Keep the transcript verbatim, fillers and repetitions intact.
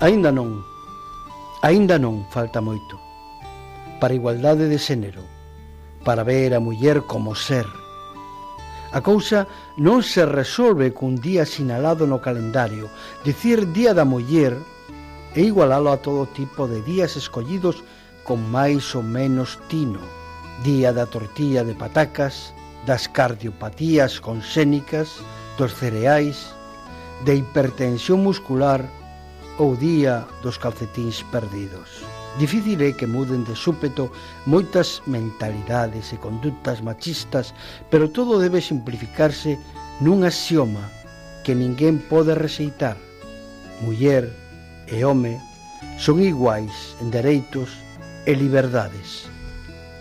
Aínda non, aínda non falta moito para a igualdade de xénero, para ver a muller como ser. A cousa non se resolve cun día sinalado no calendario. Dicir Día da Muller e igualalo a todo tipo de días escollidos con máis ou menos tino. Día da tortilla de patacas, das cardiopatías conxénicas, dos cereais, de hipertensión muscular ou día dos calcetíns perdidos. Difícil é que muden de súpeto moitas mentalidades e conductas machistas, pero todo debe simplificarse nun axioma que ninguén pode rexeitar. Muller e home son iguais en dereitos e liberdades.